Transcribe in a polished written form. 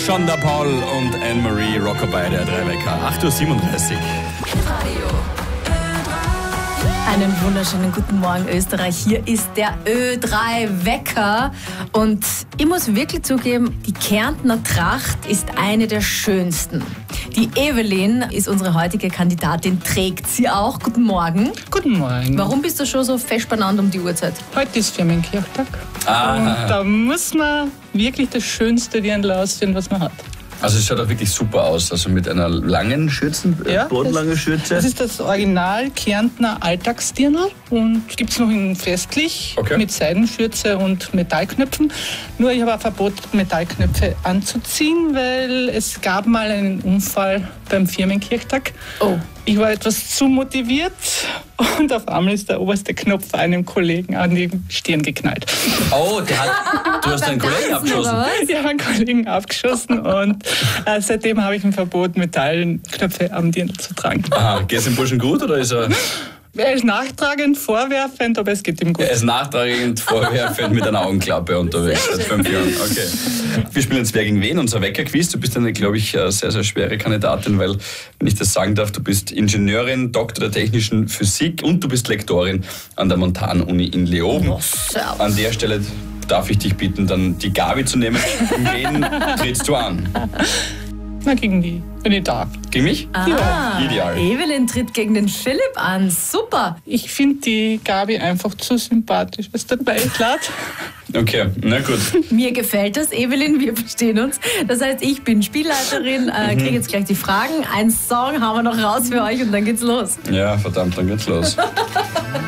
Shonda Paul und Anne-Marie Rockabye, der 3-Wecker. 8.37 Uhr. Einen wunderschönen guten Morgen, Österreich. Hier ist der Ö3-Wecker. Und ich muss wirklich zugeben, die Kärntner Tracht ist eine der schönsten. Die Evelyn ist unsere heutige Kandidatin, trägt sie auch. Guten Morgen. Guten Morgen. Warum bist du schon so fest benannt um die Uhrzeit? Heute ist Firmenkirchtag. Und da muss man wirklich das Schönste Dirndl ausführen, was man hat. Also es schaut auch wirklich super aus, also mit einer langen Schürze, bodenlange Schürze. Das ist das Original Kärntner Alltagsdirndl und gibt es noch in festlich mit Seidenschürze und Metallknöpfen. Nur ich habe ein Verbot, Metallknöpfe anzuziehen, weil es gab mal einen Unfall beim Firmenkirchtag. Oh. Ich war etwas zu motiviert und auf einmal ist der oberste Knopf einem Kollegen an die Stirn geknallt. Oh, du hast einen Kollegen abgeschossen? Ich habe einen Kollegen abgeschossen und seitdem habe ich ein Verbot, Metallknöpfe am Dirndl zu tragen. Aha, geht es dem Burschen gut oder ist er... Er ist nachtragend, vorwerfend, aber es geht ihm gut. Er ist nachtragend, vorwerfend mit einer Augenklappe unterwegs seit 5 Jahren. Okay. Wir spielen jetzt Wer gegen wen, unser Wecker-Quiz. Du bist eine, glaube ich, sehr, sehr schwere Kandidatin, weil, wenn ich das sagen darf, du bist Ingenieurin, Doktor der technischen Physik und du bist Lektorin an der Montanuni in Leoben. An der Stelle darf ich dich bitten, dann die Gabi zu nehmen. Wen trittst du an? Na, gegen die, wenn ich darf. Gegen mich? Ja. Ideal. Evelyn tritt gegen den Philipp an. Super. Ich finde die Gabi einfach zu sympathisch. Es tut mir echt leid. Okay, na gut. Mir gefällt das, Evelyn, wir verstehen uns. Das heißt, ich bin Spielleiterin, kriege jetzt gleich die Fragen. Ein Song haben wir noch raus für euch und dann geht's los. Ja, verdammt, dann geht's los.